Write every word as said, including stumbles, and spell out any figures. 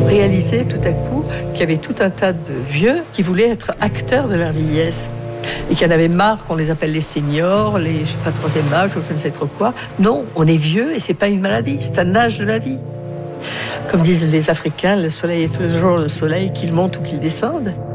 réalisé tout à coup qu'il y avait tout un tas de vieux qui voulaient être acteurs de leur vieillesse. Et qu'il y en avait marre qu'on les appelle les seniors, les je sais pas, troisième âge ou je ne sais trop quoi. Non, on est vieux et c'est pas une maladie, c'est un âge de la vie. Comme disent les Africains, le soleil est toujours le soleil, qu'il monte ou qu'il descende.